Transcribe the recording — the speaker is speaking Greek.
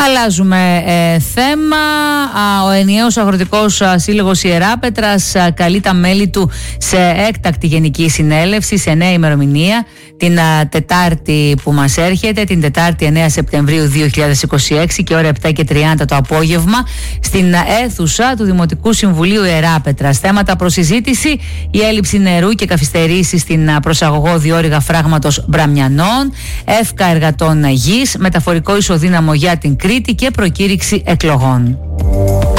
Αλλάζουμε θέμα. Ο ενιαίος αγροτικός σύλλογος Ιεράπετρας καλεί τα μέλη του σε έκτακτη γενική συνέλευση σε νέα ημερομηνία την Τετάρτη που μας έρχεται, την Τετάρτη 9 Σεπτεμβρίου 2026 και ώρα 7:30 το απόγευμα στην αίθουσα του Δημοτικού Συμβουλίου Ιεράπετρας. Θέματα προς συζήτηση: η έλλειψη νερού και καθυστερήσεις στην προσαγωγό διόρυγα φράγματος Μπραμιανών, εύκα εργατών γης, μεταφορικό ισοδύναμο για την Κρήτη και προκήρυξη εκλογών.